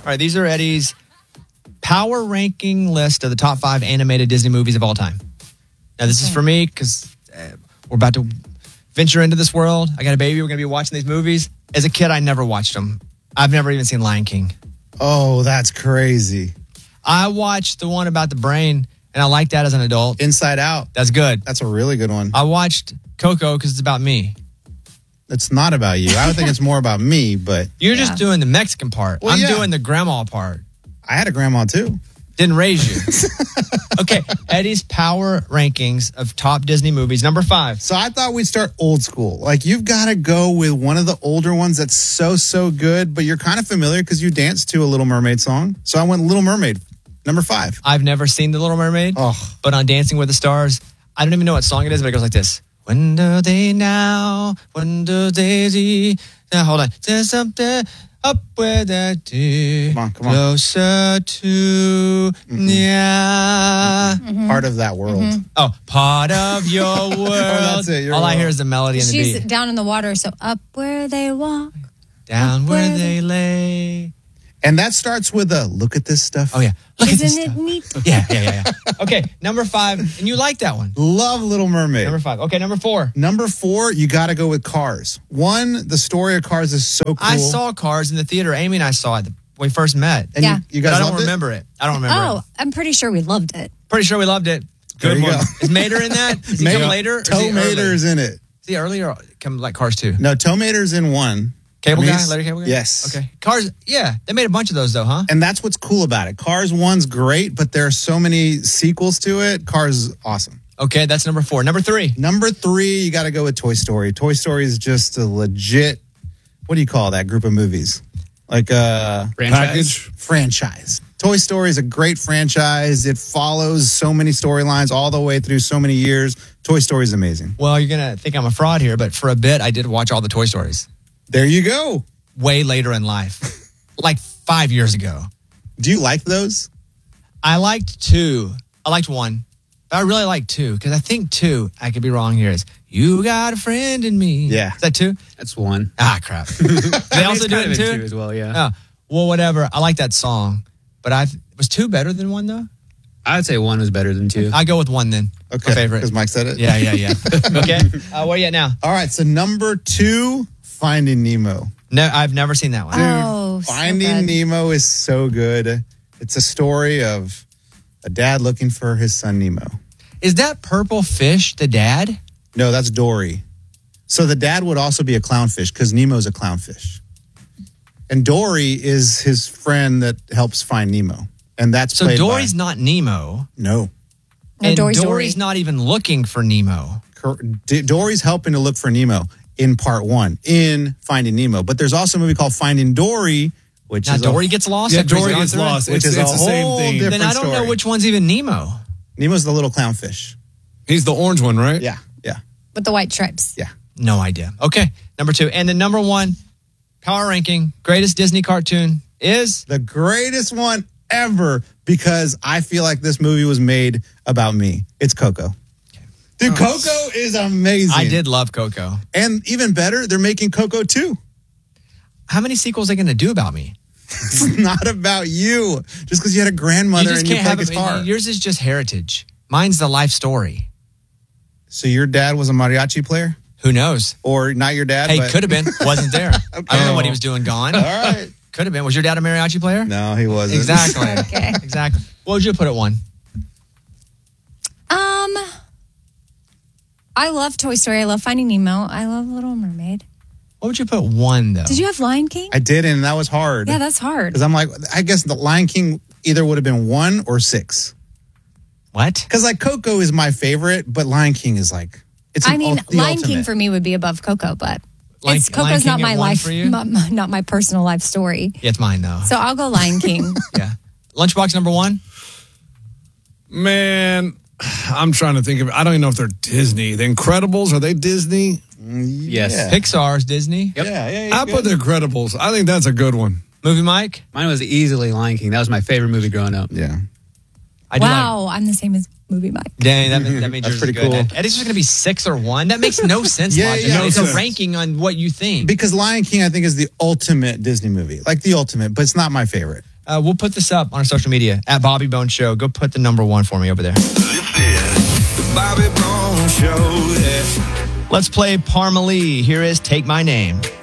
All right, these are Eddie's power ranking list of the top 5 animated Disney movies of all time. Now, this is for me because we're about to venture into this world. I got a baby. We're going to be watching these movies. As a kid, I never watched them. I've never even seen Lion King. Oh, that's crazy. I watched the one about the brain, and I liked that as an adult. Inside Out. That's good. That's a really good one. I watched Coco because it's about me. It's not about you. I would think it's more about me, but... You're just doing the Mexican part. Well, I'm doing the grandma part. I had a grandma, too. Didn't raise you. Okay, Eddie's power rankings of top Disney movies. Number 5. So I thought we'd start old school. Like, you've got to go with one of the older ones that's so good, but you're kind of familiar because you danced to a Little Mermaid song. So I went Little Mermaid, number 5. I've never seen The Little Mermaid, but on Dancing with the Stars, I don't even know what song it is, but it goes like this. When do they now? When do they see? Now, hold on. There's something up where that day. Come on. Closer to Part of that world. Oh, part of your world. That's it. All I hear is the melody and the She's beat. down in the water, so up where they walk. Down where they lay. And that starts with a look at this stuff. Oh, yeah. Look at this Isn't it stuff. neat? Yeah. Okay, number 5. And you like that one. Love Little Mermaid. Number 5. Okay, number 4. Number 4, you got to go with Cars. One, the story of Cars is so cool. I saw Cars in the theater. Amy and I saw it when we first met. And Yeah. you guys But I don't loved it? remember it. I don't remember Oh, it. I'm pretty sure we loved it. Pretty sure we loved it. There Good you one. go. Is Mater in that? Is he come later? Or is Toe he early? Mater's in it. Is he early or come like Cars 2? No, Toe Mater's in 1. Cable guy? Denise? Later cable guy? Yes. Okay. Cars, yeah. They made a bunch of those though, huh? And that's what's cool about it. Cars 1's great, but there are so many sequels to it. Cars is awesome. Okay, that's number 4. Number 3. Number 3, you got to go with Toy Story. Toy Story is just a legit, what do you call that group of movies? Like a franchise. Toy Story is a great franchise. It follows so many storylines all the way through so many years. Toy Story is amazing. Well, you're going to think I'm a fraud here, but for a bit, I did watch all the Toy Stories. There you go. Way later in life. Like 5 years ago. Do you like those? I liked 2. I liked 1. But I really liked 2 because I think 2, I could be wrong here, is You Got a Friend in Me. Yeah. Is that 2? That's 1. Ah, crap. They also do it in 2? as well, yeah. Oh, well, whatever. I like that song. But was 2 better than 1, though? I would say 1 was better than 2. I go with 1 then. Okay. My favorite. Because Mike said it? Yeah. Okay. Where are you at now? All right. So number 2, Finding Nemo. No, I've never seen that one. Oh, so Finding good. Nemo is so good. It's a story of a dad looking for his son Nemo. Is that purple fish the dad? No, that's Dory. So the dad would also be a clownfish because Nemo's a clownfish. And Dory is his friend that helps find Nemo. And that's So played Dory's by... not Nemo. No. And Dory's Dory's not even looking for Nemo. Dory's helping to look for Nemo in part 1, in Finding Nemo. But there's also a movie called Finding Dory, which Now is Dory gets lost. Yeah, after he's Dory gone gets through it? lost. which It's is a the same whole thing. different Then I don't know story. which one's even Nemo. Nemo's the little clownfish. He's the orange one, right? Yeah. With the white stripes. Yeah. No idea. Okay, number 2. And the number 1 power ranking, greatest Disney cartoon is... The greatest one ever because I feel like this movie was made about me. It's Coco. Dude, Coco is amazing. I did love Coco. And even better, they're making Coco 2. How many sequels are they going to do about me? It's not about you. Just because you had a grandmother and you play guitar. Yours is just heritage. Mine's the life story. So your dad was a mariachi player? Who knows? Or not your dad? Hey, but... could have been. Wasn't there. I don't know what he was doing gone. All right. Could have been. Was your dad a mariachi player? No, he wasn't. Exactly. Okay. Exactly. What would you put at 1? I love Toy Story. I love Finding Nemo. I love Little Mermaid. What would you put 1, though? Did you have Lion King? I did, and that was hard. Yeah, that's hard. Because I'm like, I guess the Lion King either would have been 1 or 6. What? Because like Coco is my favorite, but Lion King is like, it's I mean, the Lion King ultimate. for me would be above Coco, but Lion Coco's King not at my 1 life, for you? not my personal life story. Yeah, it's mine, though. So I'll go Lion King. Yeah. Lunchbox number 1? Man, I'm trying to think of. I don't even know if they're Disney. The Incredibles, are they Disney? Yes. Yeah. Pixar's Disney. Yep. Yeah. I put the Incredibles. I think that's a good one. Movie Mike? Mine was easily Lion King. That was my favorite movie growing up. Yeah. I do like... Wow, I'm the same as Movie Mike. Dang, that means That's yours pretty is good. cool. Eddie's just going to be 6 or 1? That makes no sense, Yeah, Logic. yeah, It's no a sense. ranking on what you think. Because Lion King, I think, is the ultimate Disney movie. Like the ultimate, but it's not my favorite. We'll put this up on our social media at Bobby Bone Show. Go put the number 1 for me over there. This is the Bobby Bone Show. Yeah. Let's play Parmalee. Here is Take My Name.